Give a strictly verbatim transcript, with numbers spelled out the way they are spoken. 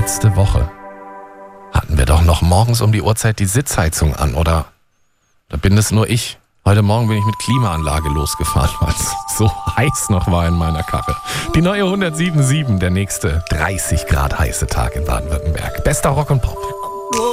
letzte Woche hatten wir doch noch morgens um die Uhrzeit die Sitzheizung an, oder? Da bin es nur ich. Heute Morgen bin ich mit Klimaanlage losgefahren, weil es so heiß noch war in meiner Karre. Die neue hundertsieben Komma sieben, der nächste dreißig Grad heiße Tag in Baden-Württemberg. Bester Rock und Pop.